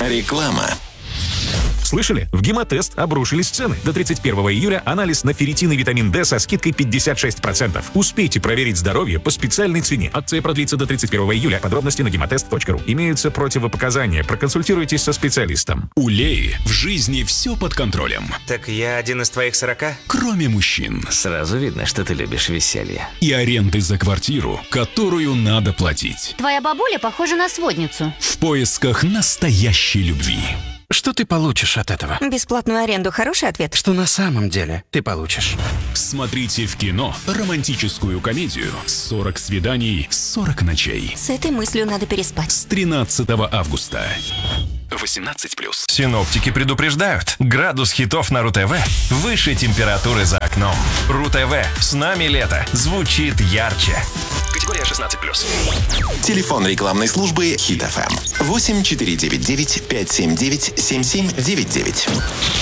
Реклама. Слышали? В Гемотест обрушились цены. До 31 июля анализ на ферритин и витамин D со скидкой 56%. Успейте проверить здоровье по специальной цене. Акция продлится до 31 июля. Подробности на gematest.ru. Имеются противопоказания. Проконсультируйтесь со специалистом. У Леи в жизни все под контролем. Так я один из твоих 40? Кроме мужчин. Сразу видно, что ты любишь веселье. И аренды за квартиру, которую надо платить. Твоя бабуля похожа на сводницу. В поисках настоящей любви. Что ты получишь от этого? Бесплатную аренду – хороший ответ. Что на самом деле ты получишь? Смотрите в кино романтическую комедию «40 свиданий, 40 ночей». С этой мыслью надо переспать. С 13 августа. 18+. Синоптики предупреждают. Градус хитов на РУ-ТВ выше температуры за окном. РУ-ТВ. С нами лето. Звучит ярче. Категория 16+. Телефон рекламной службы Хит FM. 8499 579 7799.